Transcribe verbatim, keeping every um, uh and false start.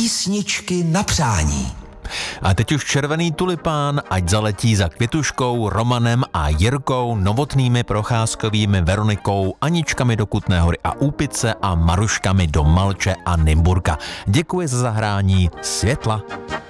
Písničky na přání. A teď už červený tulipán, ať zaletí za Květuškou, Romanem a Jirkou, Novotnými, Procházkovými, Veronikou, Aničkami do Kutné Hory a Úpice a Maruškami do Malče a Nymburka. Děkuji za zahrání Světla.